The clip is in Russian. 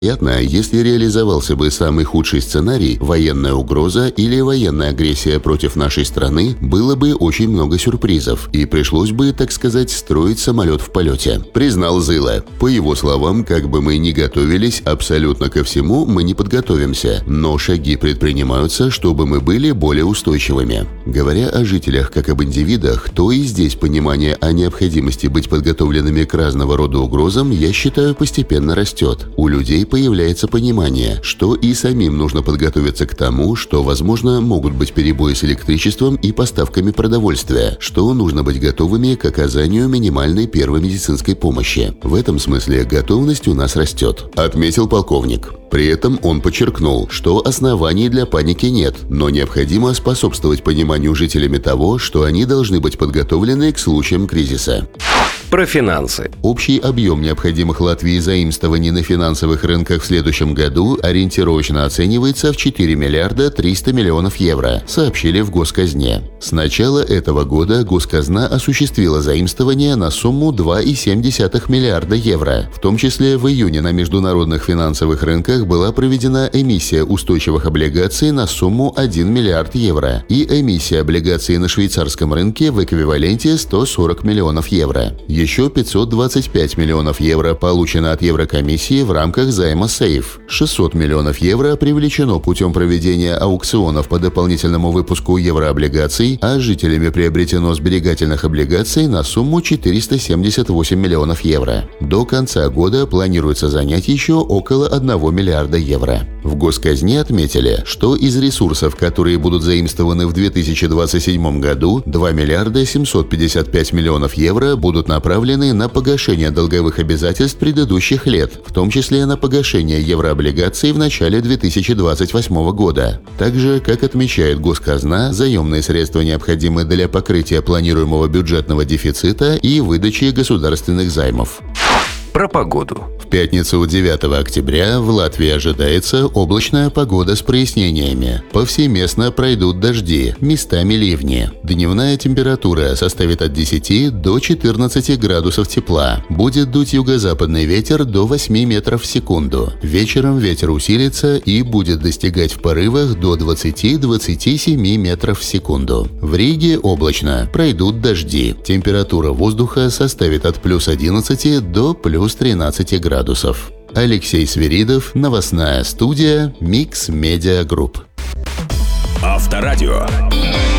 Вероятно, если реализовался бы самый худший сценарий, военная угроза или военная агрессия против нашей страны, было бы очень много сюрпризов, и пришлось бы, так сказать, строить самолет в полете, признал Зыла. По его словам, как бы мы ни готовились, абсолютно ко всему мы не подготовимся, но шаги предпринимаются, чтобы мы были более устойчивыми. Говоря о жителях как об индивидах, то и здесь понимание о необходимости быть подготовленными к разного рода угрозам, я считаю, постепенно растет. У людей появляется понимание, что и самим нужно подготовиться к тому, что, возможно, могут быть перебои с электричеством и поставками продовольствия, что нужно быть готовыми к оказанию минимальной первой медицинской помощи. В этом смысле готовность у нас растет, отметил полковник. При этом он подчеркнул, что оснований для паники нет, но необходимо способствовать пониманию жителями того, что они должны быть подготовлены к случаям кризиса. Про финансы. Общий объем необходимых Латвии заимствований на финансовых рынках в следующем году ориентировочно оценивается в 4 миллиарда 300 миллионов евро, сообщили в Госказне. С начала этого года Госказна осуществила заимствование на сумму 2,7 миллиарда евро. В том числе в июне на международных финансовых рынках была проведена эмиссия устойчивых облигаций на сумму 1 миллиард евро и эмиссия облигаций на швейцарском рынке в эквиваленте 140 миллионов евро. Еще 525 миллионов евро получено от Еврокомиссии в рамках займа «Сейф». 600 миллионов евро привлечено путем проведения аукционов по дополнительному выпуску еврооблигаций, а жителями приобретено сберегательных облигаций на сумму 478 миллионов евро. До конца года планируется занять еще около 1 миллиарда евро. В Госказне отметили, что из ресурсов, которые будут заимствованы в 2027 году, 2 миллиарда 755 миллионов евро будут направлены на погашение долговых обязательств предыдущих лет, в том числе на погашение еврооблигаций в начале 2028 года. Также, как отмечает Госказна, заемные средства необходимы для покрытия планируемого бюджетного дефицита и выдачи государственных займов. Про погоду. В пятницу 9 октября в Латвии ожидается облачная погода с прояснениями. Повсеместно пройдут дожди, местами ливни. Дневная температура составит от 10 до 14 градусов тепла. Будет дуть юго-западный ветер до 8 метров в секунду. Вечером ветер усилится и будет достигать в порывах до 20-27 метров в секунду. В Риге облачно, пройдут дожди. Температура воздуха составит от плюс 11 до плюс 13 градусов. Алексей Свиридов, новостная студия Mix Media Group. Авторадио.